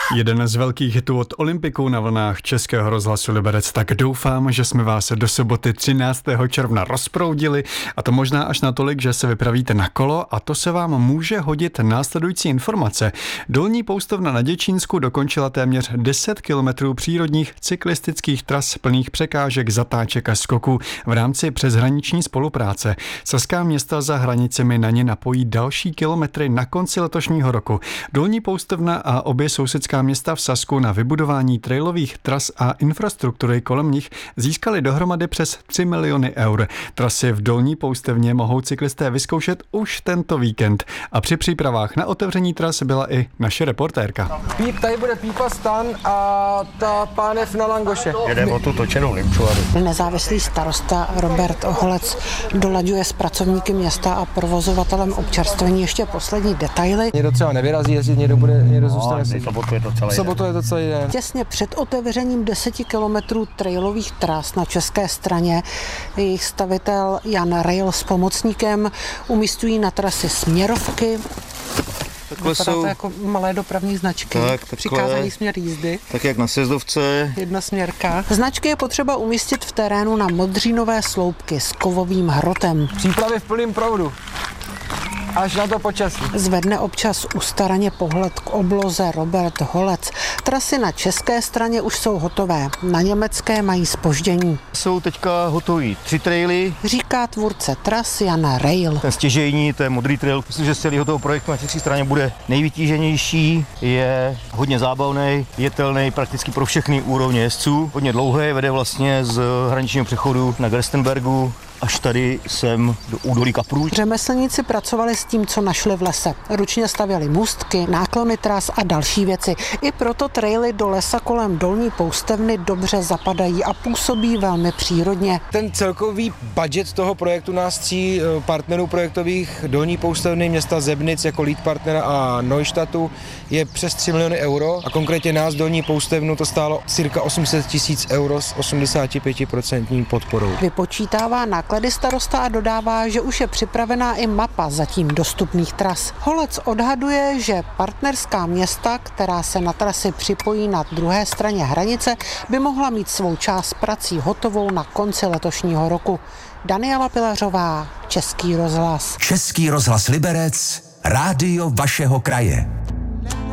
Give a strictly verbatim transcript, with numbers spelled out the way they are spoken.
Jeden z velkých hitů od Olympiků na vlnách Českého rozhlasu Liberec, tak doufám, že jsme vás do soboty třináctého června rozproudili, a to možná až natolik, že se vypravíte na kolo, a to se vám může hodit následující informace. Dolní poustovna na Děčínsku dokončila téměř deset kilometrů přírodních cyklistických tras plných překážek, zatáček a skoků v rámci přeshraniční spolupráce. Saská města za hranicemi na ně napojí další kilometry na konci letošního roku. Dolní poustovna a obě sousedská města v Sasku na vybudování trailových tras a infrastruktury kolem nich získali dohromady přes tři miliony eur. Trasy v Dolní poustevně mohou cyklisté vyzkoušet už tento víkend. A při přípravách na otevření tras byla i naše reportérka. Píp, tady bude Pípa stan a ta pánev na langoše. Jedeme o tu točenou limčovadu. Nezávislý starosta Robert Holec dolaďuje s pracovníky města a provozovatelem občerstvení ještě poslední detaily. Někdo třeba nevyrazí, jestli někdo bude, někdo zůstane si. V sobotu je to celé. V sobotu je to celý den. Těsně před otevřením deseti kilometrů trailových tras na české straně jejich stavitel Jan Rail s pomocníkem umístují na trasy směrovky. Takhle Vypadá jsou to jako malé dopravní značky. Tak, takhle. Přikázaný směr jízdy. tak jak na sjezdovce. Jednosměrka. Značky je potřeba umístit v terénu na modřínové sloupky s kovovým hrotem. Přípravy v plném proudu. Až na to počasí. Zvedne občas ustaraně pohled k obloze Robert Holec. Trasy na české straně už jsou hotové, na německé mají zpoždění. Jsou teďka hotový tři traily. Říká tvůrce tras Jan Rail. Ten stěžejní, to je modrý trail. Myslím, že z celého toho projektu na české straně bude nejvytíženější. Je hodně zábavný, jetelný prakticky pro všechny úrovně jezdců. Hodně dlouhý, vede vlastně z hraničního přechodu na Gerstenbergu až tady sem do údolí Kaprů. Řemeslníci pracovali s tím, co našli v lese. Ručně stavěli můstky, náklony tras a další věci. I proto traily do lesa kolem Dolní poustevny dobře zapadají a působí velmi přírodně. Ten celkový budget toho projektu nás tří partnerů projektových Dolní poustevny, města Zebnic jako lead partnera a Neustadtu je přes tři miliony euro a konkrétně nás Dolní poustevnu to stálo cirka osm set tisíc euro s osmdesát pět procent podporou. Vypočítává náklady starosta a dodává, že už je připravená i mapa zatím dostupných tras. Holec odhaduje, že partnerská města, která se na trasy připojí na druhé straně hranice, by mohla mít svou část prací hotovou na konci letošního roku. Daniela Pilařová, Český rozhlas. Český rozhlas Liberec, rádio vašeho kraje.